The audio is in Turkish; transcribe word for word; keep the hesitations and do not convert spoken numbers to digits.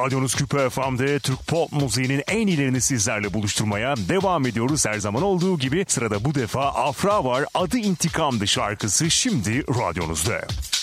Radyonuz Küpe F M'de Türk pop müziğinin en iyilerini sizlerle buluşturmaya devam ediyoruz. Her zaman olduğu gibi sırada bu defa Afra var. Adı İntikam'dı şarkısı şimdi radyonuzda.